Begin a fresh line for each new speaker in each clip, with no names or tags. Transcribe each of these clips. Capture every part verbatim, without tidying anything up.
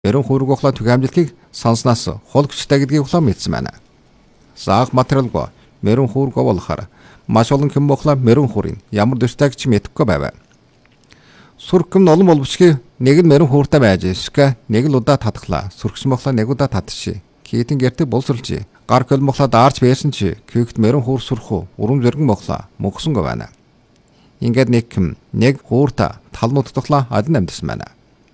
Мэрэн хүүрэг ухлаа түгээх амжилтыг сонснаас хол хүчтэй гэдгийг ухлаа мэдсэн байна. Заах материалгүй мэрэн хүүрэг болохоор маш олон хэм ухлаа мэрэн хүүрийн ямар дэвштэйг ч мэдэхгүй байв. Сүрхэм олон боловчгүй нэг нь мэрэн хүүртэй байж эсвэл нэг л удаа татглаа. Сүрхсэн бохлаа нэг удаа татчих. Китэн гэртэг боловсруулж гар көл бохлаа даарч байсан чи күйгт мэрэн хүүр сүрхүү урам зориг бохлаа мөхсөнгөө байна. Ингээд нэг хэм нэг хүүртэ талнууд тухлаа адин амьдсан байна.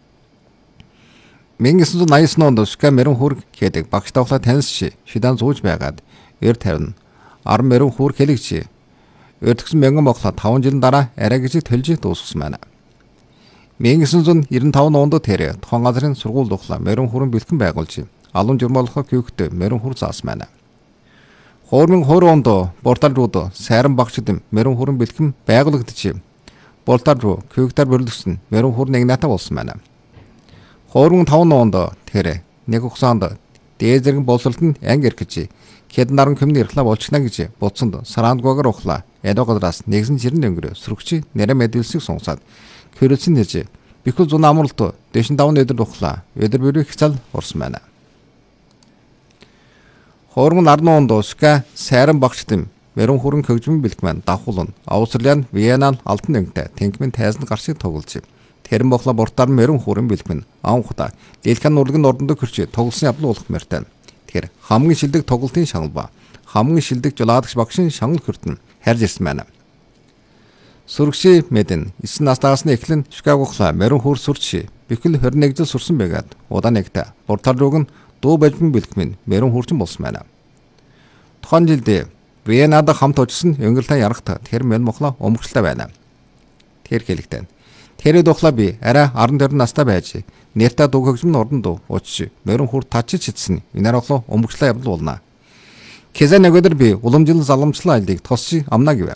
мянга девятьсот восемьдесят онд Сүгэ мэрэн хүүрэг гэдэг багш тавхлаа таньсч шидан зууж байгаад эр тавина. Ар мэрэн хүүр хэлэгч. Өртгсөн мянган бохлоо таван жилийн дараа арай гэж төлж дуусгасан байна. мянга девятьсот девяносто пять онд тэр тухайн газрын сургууль тухлаа мэрэн хүүрэн бэлтгэн байгуулж алуун журмалхаа күйгт мэрэн хүүр заасан байна. Хуурмын хорь онд борталрууд сайран багшд мэрэн хүүрэн бэлтгэн байгуулагдчих. Бортал руу күйгтэр бүрлэгсэн мэрэн хүүр нэг ната болсон байна. Хуурмын таван онд тэр нэг хугацаанд дээд зэрэг боловсролтод анги ирэх хэд наран хүмүүний ирлаа болчихно гэж бодсонд сарандгуугаар ухлаа. Эдогоодраас нэгэн жирэн өнгөрөө сүргчи нэрэ мэдүүлсийг сонсоод хөрөлсөн нэрж бихүү зун амралт дэшин давн өдөр ухлаа. Өдөр бүрийн хцал урсан байна. Хуурмын арны онд Сүгэ сайран багшд мэрэн хүүрэн хөгжмөн бэлтгэн давхуулн Австралиан Виеннан алтан өнгөтэй тэнгмэн тайзан гаршиг тоглож тэрэн бохла бортаар мэрэн хүүрэн бэлтгэн анхудаа дэлхэн урлагын ордонд хөрч тоглосон явдал болох мэртэн. Тэгэхээр хамгийн шилдэг тоглолтын шагнал ба хамгийн шилдэг жолоодогч багшийн шагнал хүртэн харж ирсэн байна. Сүргши мэдэн эсн настагаас нь эхлэн Сүгэ ухлаа мэрэн хүүр сүрч бихэл двадцать один жил сурсан байгаад удаа нэгтэ бортал рууг нь дуу бажмын бэлтгэн мэрэн хүүрчин болсон байна. Тухайн жилдээ Виеннад хамт очсон өнгөрлөн ярахта тэр мэн мохлоо өмгчлээ байна. Тэр хэлэгтэн. Тэр духлаа би арай арван дөрвөн настай байж нэртэ дуу хөгжмөн ордонд очиж мэрэн хүүр тачиж чидсэн инаар оглоо өмгчлээ явдал болно. Кезэ нэг өдөр би уламжлал заламжлал айлыг тосч амна гэв.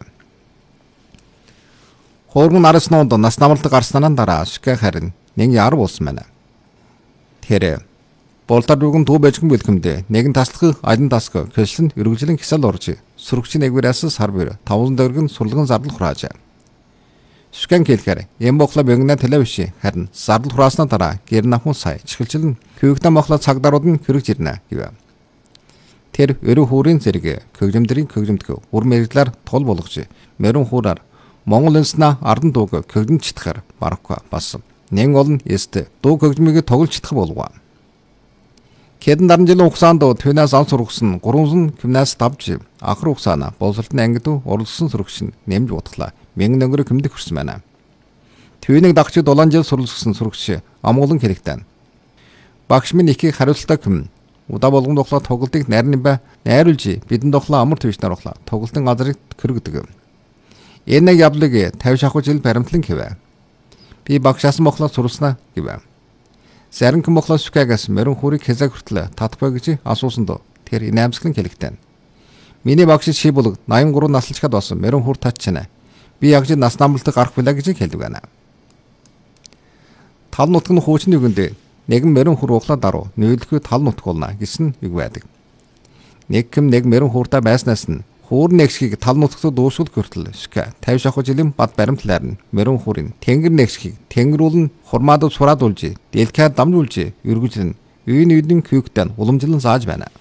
Хуурмын араас нонд нас намралт гарснараа дараа Сүгэ харин нэг яар болсон байна. Тэр болтар руугын дуу бажгын бэлгэмдээ нэгэн таслах адин таск кэшлэн өргөжлөн хисэл орж сүргчи нэгвэрэс сар бэр таван дөргөн сурлаган зардал хурааж. Сүгэн хэлэхээр эм бохла бэгнэ телевиш харин зардал хурааснаа дараа гэр нахун сая чихэлжлэн күйгтэн бохла цагдаарууд нь хэрэгж ирнэ гэв. Тэр өрөө хүүрийн зэрэг көгжмдрийн көгжмдгөө үр мэрэгдлэр тул болгож мэрэн хүүраар Монгол энснэ ардан дууг көгжмж читгаар барахгүй бас нэн олон эст дуу көгжмийг тоглож читах болов. Хэдэн даран жилийн хугацаанд түүнээс ан сургасан гурван гимнаст давж анхар хугацаана боловсролтын ангид уралдсан сурагч нь нэмж утглаа. Мянган өнгөрө хэмдэг хүрсэн байна. Түүнийг дагч дулаан жил суралцсан сурагч амгалан хэрэгтэн. Багш минь ихийг хариуцлагатай хүм. Удаа болгон дохлоо тоглолтыг нарийн бай найруулж бидэн дохлоо амар твичнаар ухлаа. Тоглолтын газрыг кэргдэг. Энэ нэг явдлыг тавьж авах жил баримтлан хэвэ. Би багшаас мохлоо суралцнаа гэв. Зарим хэн мохлоо Сүгээс мэрэн хүүрийг хэзээ хүртэл татахгүй гэж асуусанд тэр инээмсэглэн хэлэгтэн. Миний багш чи бол восемьдесят три наслчхад болсон мэрэн хүүр татчихна. Би яг ч нас намралтыг гарах билаа гэж хэлдэг байна. Тал нутгийн хуучны үгэнд нэгэн мэрэн хүүр ухлаа даруу нүүлэхгүй тал нутг болно гэсэн үг байдаг. Нэг хэм нэг мэрэн хүүртэй байснаас нь хүүр нэгсхийг тал нутгад дуусгал хүртэл Сүгэ тавьж авах жилийн бад баримтлаар нь мэрэн хүүрийн тэнгэр нэгсхийг тэнгэрүүл нь хурмаад сураад улж дэлхийд дамжуулж өргөжлөн үеийн үеийн күйгтэн уламжлан зааж байна.